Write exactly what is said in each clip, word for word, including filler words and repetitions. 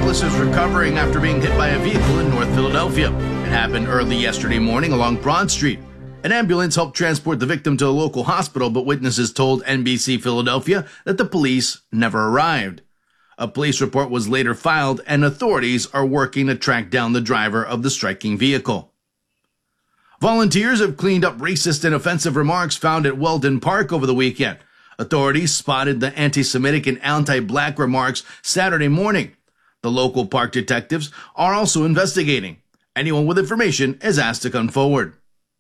Nicholas is recovering after being hit by a vehicle in North Philadelphia. It happened early yesterday morning along Broad Street. An ambulance helped transport the victim to a local hospital, but witnesses told N B C Philadelphia that the police never arrived. A police report was later filed, and authorities are working to track down the driver of the striking vehicle. Volunteers have cleaned up racist and offensive remarks found at Weldon Park over the weekend. Authorities spotted the anti-Semitic and anti-black remarks Saturday morning. The local park detectives are also investigating. Anyone with information is asked to come forward.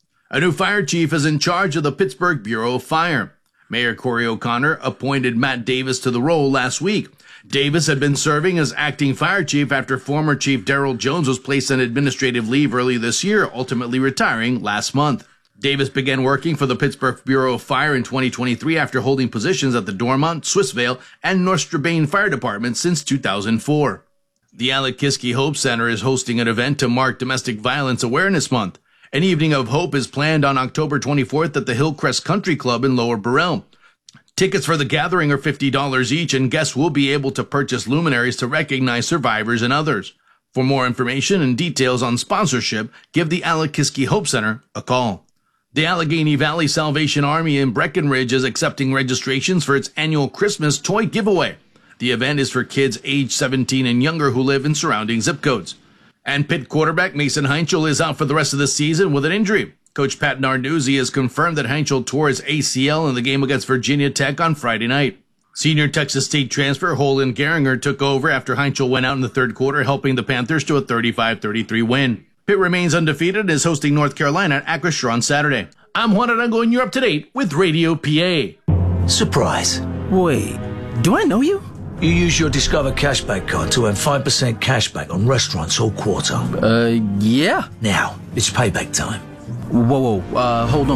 A new fire chief is in charge of the Pittsburgh Bureau of Fire. Mayor Corey O'Connor appointed Matt Davis to the role last week. Davis had been serving as acting fire chief after former Chief Daryl Jones was placed on administrative leave early this year, ultimately retiring last month. Davis began working for the Pittsburgh Bureau of Fire in twenty twenty-three after holding positions at the Dormont, Swissvale, and North Strabane Fire Departments since two thousand four. The Alec Kiske Hope Center is hosting an event to mark Domestic Violence Awareness Month. An evening of hope is planned on October twenty-fourth at the Hillcrest Country Club in Lower Burrell. Tickets for the gathering are fifty dollars each, and guests will be able to purchase luminaries to recognize survivors and others. For more information and details on sponsorship, give the Alec Kiske Hope Center a call. The Allegheny Valley Salvation Army in Breckenridge is accepting registrations for its annual Christmas toy giveaway. The event is for kids age seventeen and younger who live in surrounding zip codes. And Pitt quarterback Mason Heinchel is out for the rest of the season with an injury. Coach Pat Narduzzi has confirmed that Heinchel tore his A C L in the game against Virginia Tech on Friday night. Senior Texas State transfer Holden Geringer took over after Heinchel went out in the third quarter, helping the Panthers to a thirty-five thirty-three win. Pitt remains undefeated and is hosting North Carolina at Acrisure on Saturday. I'm Juan Arango, and you're up to date with Radio P A. Surprise. Wait, do I know you? You use your Discover Cashback card to earn five percent cashback on restaurants all quarter. Uh, yeah. Now, it's payback time. Whoa, whoa, uh, hold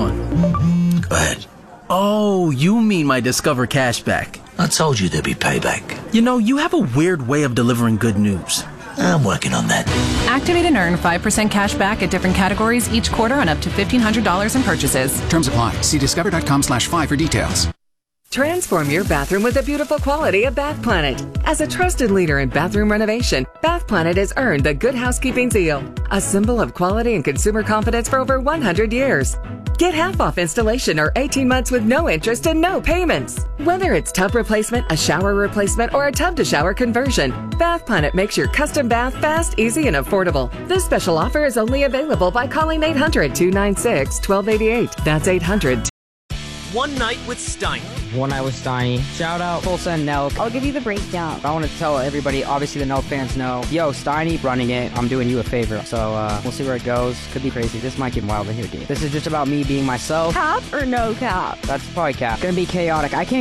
on. Go ahead. Oh, you mean my Discover Cashback. I told you there'd be payback. You know, you have a weird way of delivering good news. I'm working on that. Activate and earn five percent cash back at different categories each quarter on up to fifteen hundred dollars in purchases. Terms apply. See discover.com slash five for details. Transform your bathroom with the beautiful quality of Bath Planet. As a trusted leader in bathroom renovation, Bath Planet has earned the Good Housekeeping seal, a symbol of quality and consumer confidence for over one hundred years. Get half off installation or eighteen months with no interest and no payments. Whether it's tub replacement, a shower replacement, or a tub-to-shower conversion, Bath Planet makes your custom bath fast, easy, and affordable. This special offer is only available by calling eight hundred, two nine six, one two eight eight. That's eight hundred. One Night with Steiny. One Night with Steiny. Shout out Tulsa and Nelk. I'll give you the breakdown. I want to tell everybody, obviously the Nelk fans know, yo, Steiny running it, I'm doing you a favor. So uh, we'll see where it goes. Could be crazy. This might get wild in here, dude. This is just about me being myself. Cap or no cap? That's probably cap. Gonna be chaotic. I can't